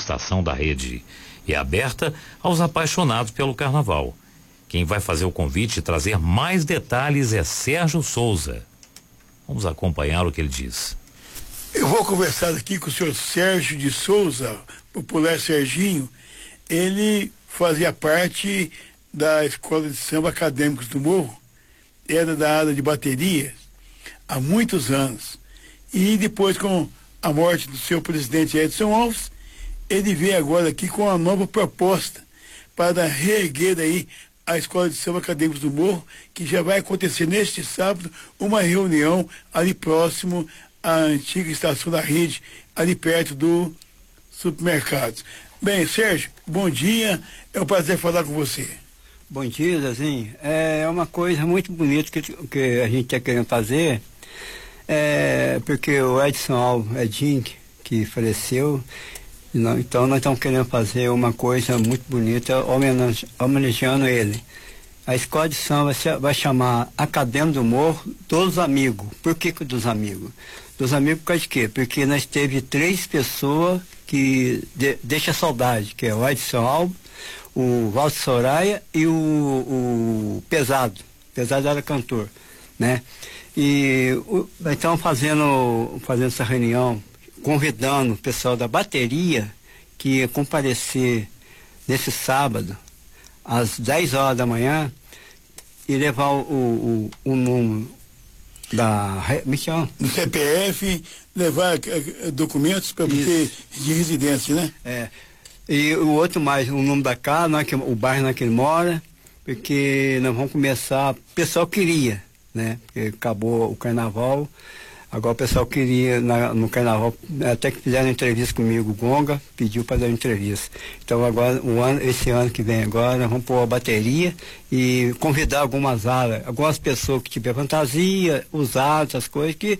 estação da rede e é aberta aos apaixonados pelo carnaval. Quem vai fazer o convite e trazer mais detalhes é Sérgio Souza. Vamos acompanhar o que ele diz. Eu vou conversar aqui com o senhor Sérgio de Souza, popular Serginho. Ele fazia parte da Escola de Samba Acadêmicos do Morro, era da área de bateria há muitos anos. E depois, com a morte do seu presidente Edson Alves, ele veio agora aqui com uma nova proposta para reerguer aí a Escola de Samba Acadêmicos do Morro, que já vai acontecer neste sábado uma reunião ali próximo à antiga estação da rede, ali perto do supermercado. Bem, Sérgio, bom dia, é um prazer falar com você. Bom dia, Zezinho. É uma coisa muito bonita que a gente está querendo fazer, porque o Edson Alves, Edinho, que faleceu, então nós estamos querendo fazer uma coisa muito bonita, homenageando ele. A escola de samba vai chamar Acadêmico do Morro dos Amigos. Por que dos amigos? Dos amigos por causa de quê? Porque nós teve 3 pessoas que deixa saudade, que é o Edson Alves, o Walter Soraya e o Pesado. Pesado era cantor, né? E nós estamos fazendo essa reunião, convidando o pessoal da bateria que ia comparecer nesse sábado, às 10 horas da manhã, e levar o número do CPF, levar documentos para ter de residência, né? E o outro mais, o número da casa, o bairro que ele mora, porque nós vamos começar, o pessoal queria, né? Porque acabou o carnaval, agora o pessoal queria no carnaval, até que fizeram entrevista comigo, o Gonga pediu para dar uma entrevista. Então agora, esse ano que vem agora, nós vamos pôr a bateria e convidar algumas pessoas que tiver fantasia, usados, essas coisas, que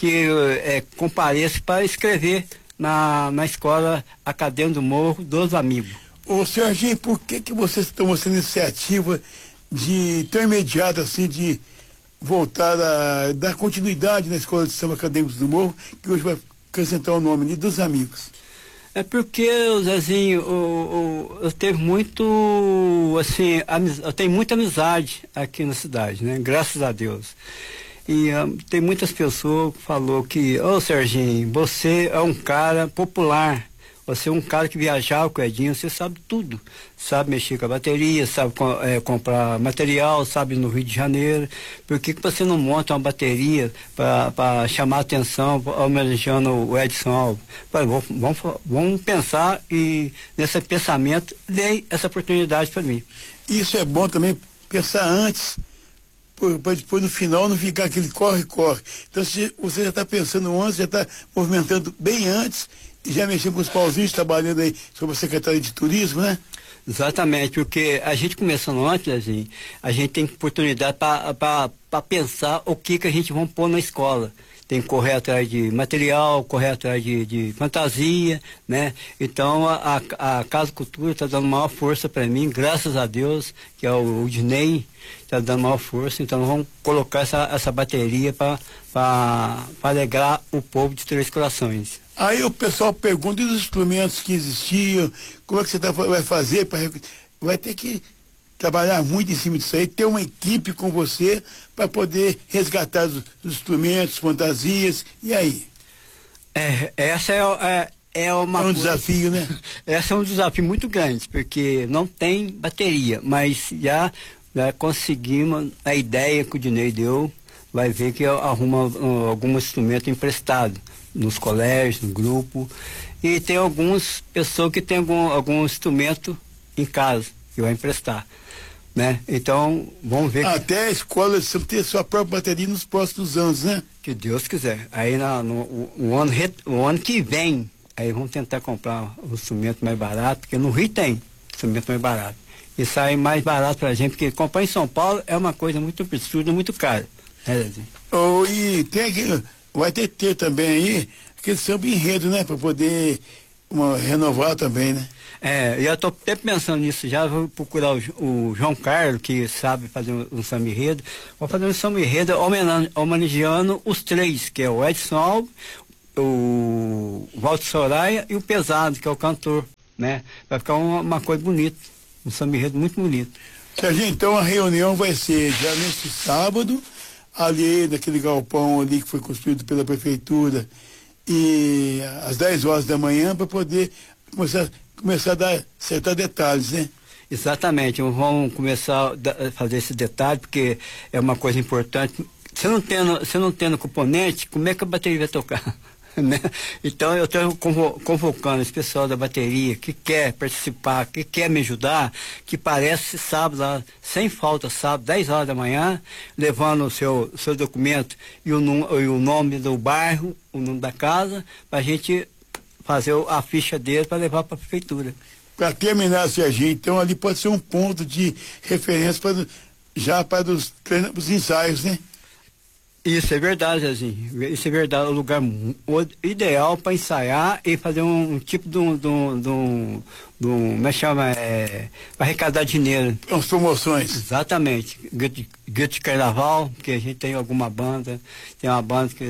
compareçam para escrever na Escola Acadêmica do Morro dos Amigos. Ô Serginho, por que vocês estão essa iniciativa de tão imediata assim, de voltar a dar continuidade na Escola de Samba Acadêmicos do Morro, que hoje vai acrescentar o nome de dos Amigos? É porque, Zezinho, eu tenho muito, assim, eu tenho muita amizade aqui na cidade, né? Graças a Deus. E tem muitas pessoas que falou que, Serginho, você é um cara popular, você é um cara que viajava com o Edinho, você sabe tudo, sabe mexer com a bateria, sabe comprar material, sabe ir no Rio de Janeiro. Por que você não monta uma bateria para chamar a atenção, homenageando o Edson Alves? Vamos pensar e nesse pensamento, dei essa oportunidade para mim. Isso é bom também, pensar antes, para depois no final não ficar aquele corre-corre. Então se você já está pensando antes, já está movimentando bem antes, e já mexendo com os pauzinhos, trabalhando aí sobre a Secretaria de Turismo, né? Exatamente, porque a gente começando antes, assim, a gente tem oportunidade para pensar o que a gente vai pôr na escola. Tem que correr atrás de material, correr atrás de fantasia, né? Então a Casa Cultura está dando maior força para mim, graças a Deus, que é o Dinei, está dando maior força. Então nós vamos colocar essa bateria para alegrar o povo de Três Corações. Aí o pessoal pergunta dos instrumentos que existiam, como é que você vai fazer, vai ter que trabalhar muito em cima disso aí, ter uma equipe com você para poder resgatar os instrumentos, fantasias, e aí? Essa é um desafio, né? Esse é um desafio muito grande, porque não tem bateria, mas já conseguimos a ideia que o Dinei deu, vai ver que arruma algum instrumento emprestado nos colégios, no grupo, e tem algumas pessoas que tem algum instrumento em casa que vai emprestar, né? Então vamos ver. Até a escola ter sua própria bateria nos próximos anos, né? Que Deus quiser. Aí o ano que vem, aí vamos tentar comprar um instrumento mais barato, porque no Rio tem instrumento mais barato, e sai mais barato pra gente, porque comprar em São Paulo é uma coisa muito absurda, muito cara. E tem aqui, vai ter também aí aquele samba enredo, né? Para poder renovar também, né? Eu estou até pensando nisso já, vou procurar o João Carlos, que sabe fazer um samba enredo. Vou fazer um samba enredo homenageando os 3, que é o Edson Alves, o Walter Soraya e o Pesado, que é o cantor. né? Vai ficar uma coisa bonita, um samba enredo muito bonito. Serginho, então a reunião vai ser já nesse sábado, ali naquele galpão ali que foi construído pela prefeitura, e às 10 horas da manhã, para poder começar a dar certos detalhes, né? Exatamente, vamos começar a fazer esse detalhe, porque é uma coisa importante. Se não tendo componente, como é que a bateria vai tocar? Né? Então eu estou convocando esse pessoal da bateria que quer participar, que quer me ajudar, que parece sábado lá, sem falta, sábado, 10 horas da manhã, levando o seu documento e o nome do bairro, o nome da casa, para a gente fazer a ficha dele para levar para a prefeitura. Para terminar, Serginho, então ali pode ser um ponto de referência para os ensaios, né? Isso é verdade, Zezinho. Isso é verdade. O lugar ideal para ensaiar e fazer um tipo de como é que chama? Para arrecadar dinheiro. As promoções. Exatamente. Grito de carnaval, que a gente tem alguma banda. Tem uma banda que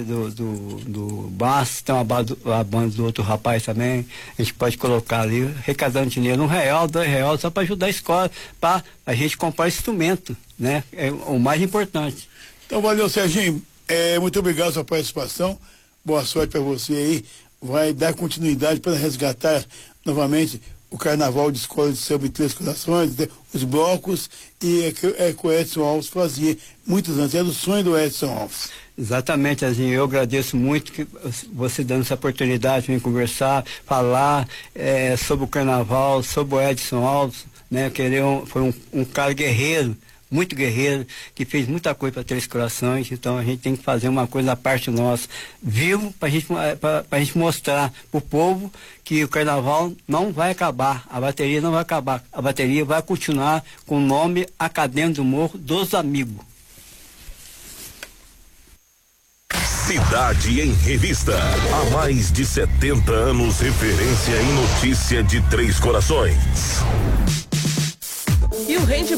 do Baço, tem uma banda do outro rapaz também. A gente pode colocar ali, arrecadando dinheiro, R$1, R$2, só para ajudar a escola, para a gente comprar instrumento, né? É o mais importante. Então, valeu, Serginho. Muito obrigado pela sua participação. Boa sorte para você aí. Vai dar continuidade para resgatar novamente o Carnaval de Escola de Samba em Três Corações, os blocos, e que o Edson Alves fazia muitos anos. Era o sonho do Edson Alves. Exatamente, Azinho. Eu agradeço muito que você dando essa oportunidade de conversar, falar sobre o Carnaval, sobre o Edson Alves, né? Que ele foi um cara guerreiro, muito guerreiro, que fez muita coisa para Três Corações. Então a gente tem que fazer uma coisa da parte nossa, vivo, para a gente mostrar para o povo que o Carnaval não vai acabar, a bateria não vai acabar, a bateria vai continuar com o nome Acadêmico do Morro dos Amigos. Cidade em Revista. Há mais de 70 anos, referência em notícia de Três Corações. E o